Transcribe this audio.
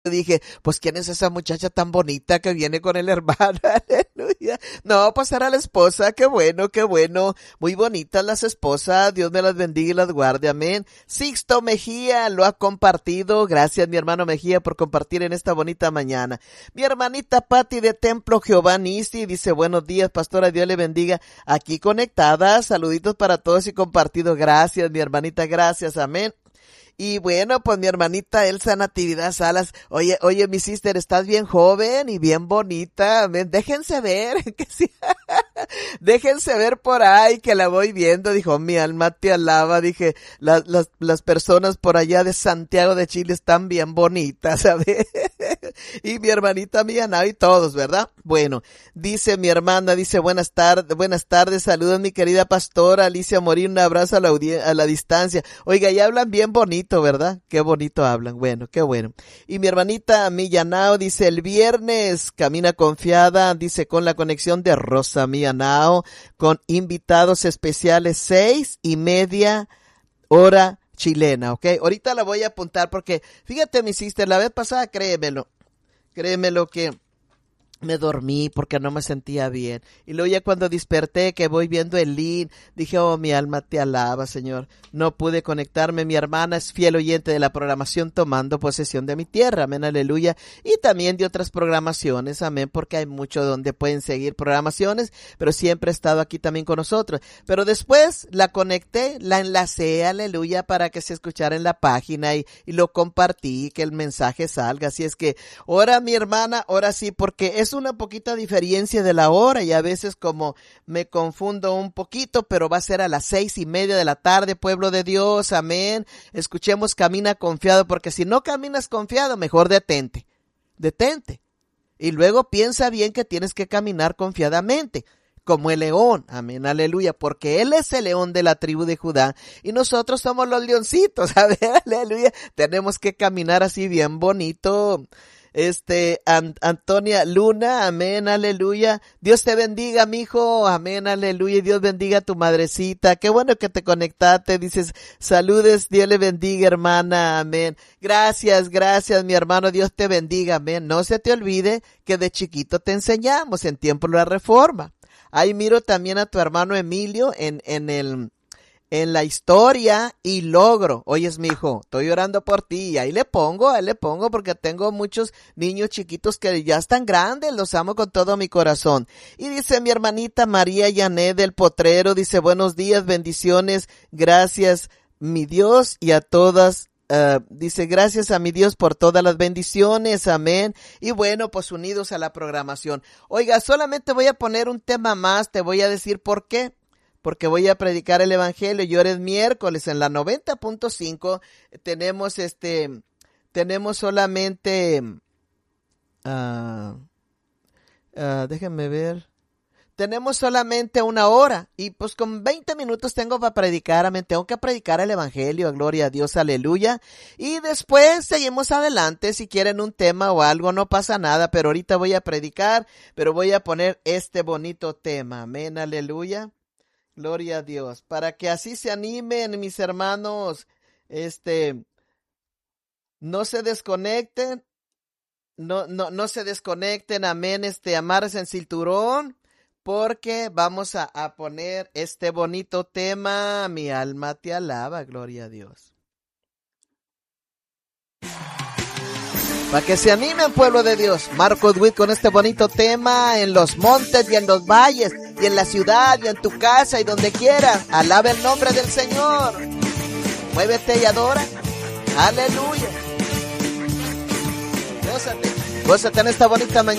Dije, pues ¿quién es esa muchacha tan bonita que viene con el hermano? Aleluya. No, pues era la esposa, qué bueno, muy bonitas las esposas, Dios me las bendiga y las guarde, amén. Sixto Mejía lo ha compartido, gracias mi hermano Mejía por compartir en esta bonita mañana. Mi hermanita Patti de Templo Jehová Nisi dice, buenos días pastora, Dios le bendiga, aquí conectada, saluditos para todos y compartido, gracias mi hermanita, gracias, amén. Y bueno, pues mi hermanita Elsa Natividad Salas, oye, mi sister, estás bien joven y bien bonita, déjense ver, que sí, déjense ver por ahí, que la voy viendo, dijo, mi alma te alaba, dije, las personas por allá de Santiago de Chile están bien bonitas, ¿sabes? Y mi hermanita Millana y todos, ¿verdad? Bueno, dice mi hermana, dice, buenas tardes, saludos mi querida pastora Alicia Morín, un abrazo a la distancia. Oiga, ya hablan bien bonito, ¿verdad? Qué bonito hablan, bueno, qué bueno. Y mi hermanita Millanao dice, el viernes camina confiada, dice, con la conexión de Rosa Millanao, con invitados especiales, 6:30 hora chilena, ¿ok? Ahorita la voy a apuntar porque, fíjate mi sister, la vez pasada, créemelo que me dormí porque no me sentía bien. Y luego ya cuando desperté, que voy viendo el link, dije, oh, mi alma te alaba, Señor. No pude conectarme. Mi hermana es fiel oyente de la programación Tomando Posesión de mi Tierra. Amén, aleluya. Y también de otras programaciones, amén, porque hay mucho donde pueden seguir programaciones, pero siempre ha estado aquí también con nosotros. Pero después la conecté, la enlacé, aleluya, para que se escuchara en la página y lo compartí, que el mensaje salga. Así es que, ahora mi hermana, ahora sí, porque es una poquita diferencia de la hora y a veces como me confundo un poquito, pero va a ser a las 6:30 de la tarde, pueblo de Dios, amén. Escuchemos Camina Confiado, porque si no caminas confiado, mejor detente. Y luego piensa bien que tienes que caminar confiadamente, como el león, amén, aleluya, porque él es el león de la tribu de Judá y nosotros somos los leoncitos, a ver, aleluya, tenemos que caminar así bien bonito. Antonia Luna, amén, aleluya. Dios te bendiga, mijo, amén, aleluya. Y Dios bendiga a tu madrecita. Qué bueno que te conectaste. Dices, saludes, Dios le bendiga, hermana, amén. Gracias, mi hermano, Dios te bendiga, amén. No se te olvide que de chiquito te enseñamos en tiempo de la Reforma. Ahí miro también a tu hermano Emilio en la historia y logro. Oyes, mijo, estoy orando por ti. Y ahí le pongo porque tengo muchos niños chiquitos que ya están grandes, los amo con todo mi corazón. Y dice mi hermanita María Yané del Potrero, dice, buenos días, bendiciones, gracias mi Dios y a todas. Dice, gracias a mi Dios por todas las bendiciones, amén. Y bueno, pues unidos a la programación. Oiga, solamente voy a poner un tema más, te voy a decir por qué. Porque voy a predicar el evangelio y ahora es miércoles en la 90.5 tenemos solamente déjenme ver, tenemos solamente 1 hora y pues con 20 minutos tengo para predicar, amén, tengo que predicar el evangelio, gloria a Dios, aleluya, y después seguimos adelante, si quieren un tema o algo, no pasa nada, pero ahorita voy a predicar, pero voy a poner este bonito tema, amén, aleluya. Gloria a Dios, para que así se animen mis hermanos, no se desconecten, no se desconecten, amén, amarres en cinturón, porque vamos a poner este bonito tema, mi alma te alaba, gloria a Dios. Para que se animen, pueblo de Dios, Marcos Witt con este bonito tema en los montes y en los valles y en la ciudad y en tu casa y donde quiera. Alaba el nombre del Señor. Muévete y adora. Aleluya. Gózate en esta bonita mañana.